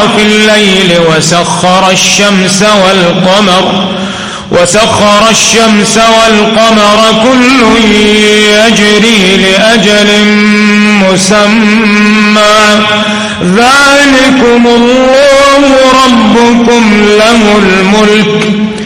في الليل وسخر الشمس والقمر كل يجري لأجل مسمى ذلكم الله ربكم له الملك